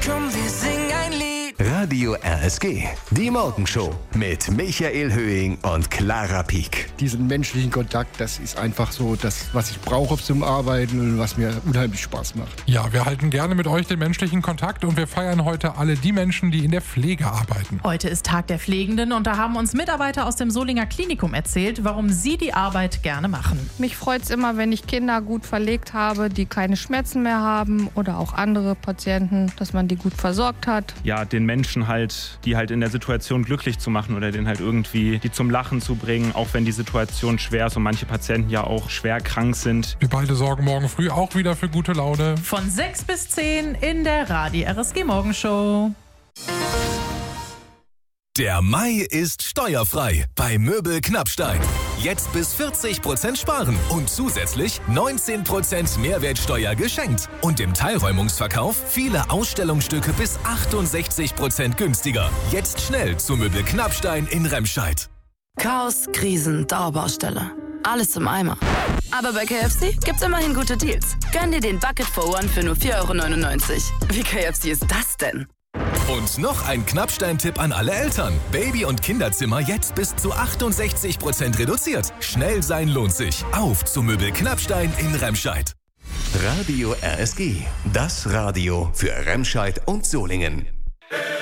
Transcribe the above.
Komm, wir singen ein Lied. Radio RSG, die Morgenshow mit Michael Höhing und Clara Pieck. Diesen menschlichen Kontakt, das ist einfach so das, was ich brauche zum Arbeiten und was mir unheimlich Spaß macht. Ja, wir halten gerne mit euch den menschlichen Kontakt und wir feiern heute alle die Menschen, die in der Pflege arbeiten. Heute ist Tag der Pflegenden und da haben uns Mitarbeiter aus dem Solinger Klinikum erzählt, warum sie die Arbeit gerne machen. Mich freut es immer, wenn ich Kinder gut verlegt habe, die keine Schmerzen mehr haben oder auch andere Patienten, dass man die gut versorgt hat. Ja, den Menschen halt, die halt in der Situation glücklich zu machen oder den halt irgendwie die zum Lachen zu bringen, auch wenn die Situation schwer ist und manche Patienten ja auch schwer krank sind. Wir beide sorgen morgen früh auch wieder für gute Laune. Von 6 bis 10 in der Radio RSG Morgenshow. Der Mai ist steuerfrei bei Möbel Knappstein. Jetzt bis 40% sparen und zusätzlich 19% Mehrwertsteuer geschenkt. Und im Teilräumungsverkauf viele Ausstellungsstücke bis 68% günstiger. Jetzt schnell zu Möbel Knappstein in Remscheid. Chaos, Krisen, Dauerbaustelle. Alles im Eimer. Aber bei KFC gibt's immerhin gute Deals. Gönn dir den Bucket for One für nur 4,99 €. Wie KFC ist das denn? Und noch ein Knappstein-Tipp an alle Eltern. Baby- und Kinderzimmer jetzt bis zu 68% reduziert. Schnell sein lohnt sich. Auf zu Möbel Knappstein in Remscheid. Radio RSG, das Radio für Remscheid und Solingen.